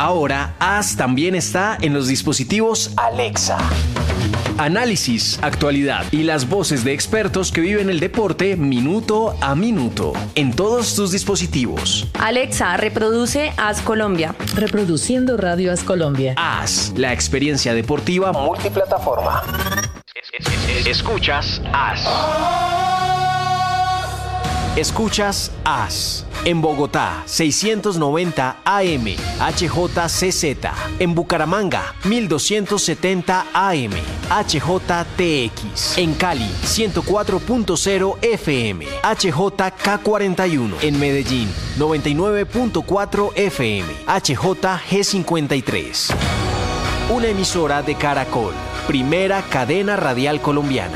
Ahora, AS también está en los dispositivos Alexa. Análisis, actualidad y las voces de expertos que viven el deporte minuto a minuto en todos tus dispositivos. Alexa, reproduce AS Colombia. Reproduciendo Radio AS Colombia. AS, la experiencia deportiva multiplataforma. Escuchas AS. Escuchas AS. En Bogotá, 690 AM, HJCZ. En Bucaramanga, 1270 AM, HJTX. En Cali, 104.0 FM, HJK41. En Medellín, 99.4 FM, HJG53. Una emisora de Caracol, primera cadena radial colombiana.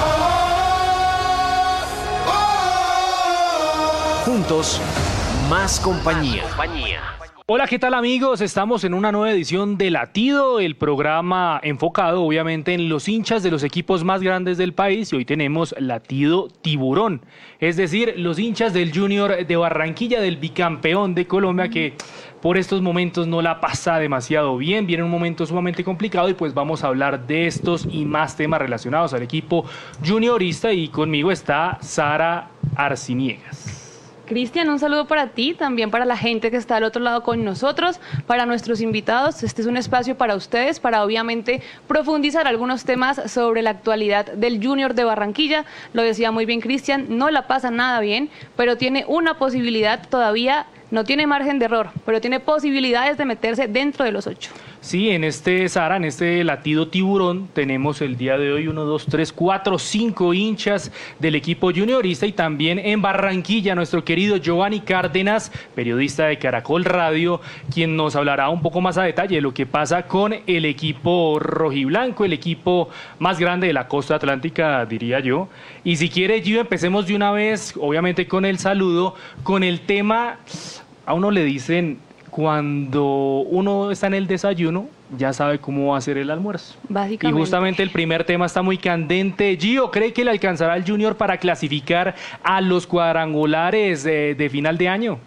Juntos, más compañía. Hola, ¿qué tal amigos? Estamos en una nueva edición de Latido, el programa enfocado obviamente en los hinchas de los equipos más grandes del país, y hoy tenemos Latido Tiburón, es decir, los hinchas del Junior de Barranquilla, del bicampeón de Colombia, que por estos momentos no la pasa demasiado bien, viene un momento sumamente complicado, y pues vamos a hablar de estos y más temas relacionados al equipo juniorista, y conmigo está Sara Arciniegas. Cristian, un saludo para ti, también para la gente que está al otro lado con nosotros, para nuestros invitados. Este es un espacio para ustedes, para obviamente profundizar algunos temas sobre la actualidad del Junior de Barranquilla. Lo decía muy bien Cristian, no la pasa nada bien, pero tiene una posibilidad todavía, no tiene margen de error, pero tiene posibilidades de meterse dentro de los 8. Sí, en este Sara, en este Latido Tiburón, tenemos el día de hoy 1, 2, 3, 4, 5 hinchas del equipo juniorista, y también en Barranquilla nuestro querido Giovanni Cárdenas, periodista de Caracol Radio, quien nos hablará un poco más a detalle de lo que pasa con el equipo rojiblanco, el equipo más grande de la costa atlántica, diría yo. Y si quiere, Gio, empecemos de una vez, obviamente con el saludo, con el tema. A uno le dicen, cuando uno está en el desayuno, ya sabe cómo va a ser el almuerzo. Básicamente. Y justamente el primer tema está muy candente. Gio, ¿cree que le alcanzará al Junior para clasificar a los cuadrangulares de final de año?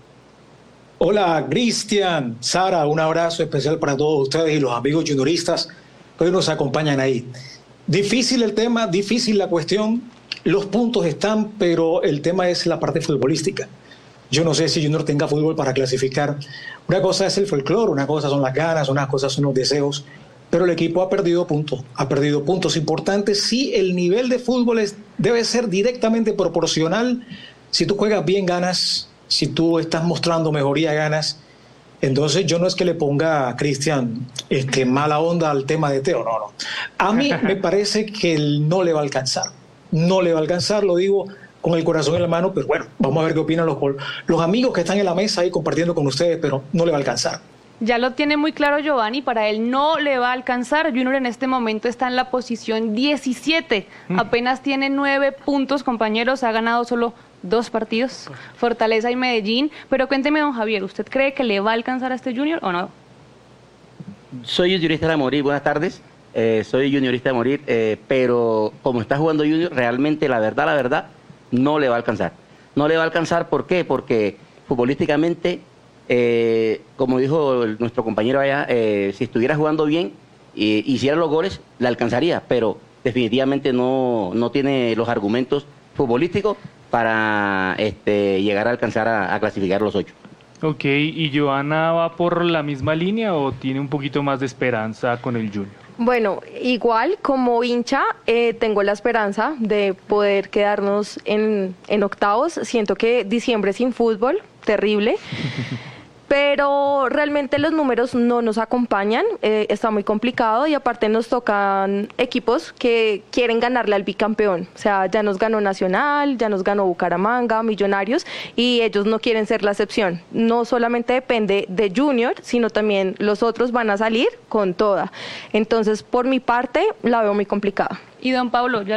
Hola, Cristian, Sara, un abrazo especial para todos ustedes y los amigos junioristas que hoy nos acompañan ahí. Difícil el tema, difícil la cuestión. Los puntos están, pero el tema es la parte futbolística. Yo no sé si Junior tenga fútbol para clasificar. Una cosa es el folclore, una cosa son las ganas, una cosa son los deseos, pero el equipo ha perdido puntos importantes. Sí, el nivel de fútbol debe ser directamente proporcional. Si tú juegas bien, ganas. Si tú estás mostrando mejoría, ganas. Entonces yo no es que le ponga a Cristian mala onda al tema de Teo, no. A mí me parece que no le va a alcanzar. No le va a alcanzar, lo digo con el corazón en la mano, pero bueno, vamos a ver qué opinan los amigos que están en la mesa ahí compartiendo con ustedes, pero no le va a alcanzar. Ya lo tiene muy claro Giovanni, para él no le va a alcanzar. Junior en este momento está en la posición 17, apenas tiene 9 puntos, compañeros, ha ganado solo 2 partidos, Fortaleza y Medellín. Pero cuénteme, don Javier, ¿usted cree que le va a alcanzar a este Junior o no? Soy juniorista de morir, buenas tardes. Soy juniorista de morir, pero como está jugando Junior, realmente la verdad, no le va a alcanzar. No le va a alcanzar, ¿por qué? Porque futbolísticamente, como dijo nuestro compañero allá, si estuviera jugando bien, hiciera los goles, le alcanzaría, pero definitivamente no tiene los argumentos futbolísticos para llegar a alcanzar a clasificar los 8. Ok, ¿y Johanna va por la misma línea o tiene un poquito más de esperanza con el Junior? Bueno, igual como hincha tengo la esperanza de poder quedarnos en octavos. Siento que diciembre sin fútbol, terrible. Pero realmente los números no nos acompañan, está muy complicado, y aparte nos tocan equipos que quieren ganarle al bicampeón. O sea, ya nos ganó Nacional, ya nos ganó Bucaramanga, Millonarios, y ellos no quieren ser la excepción. No solamente depende de Junior, sino también los otros van a salir con toda. Entonces, por mi parte, la veo muy complicada. Y don Pablo, ya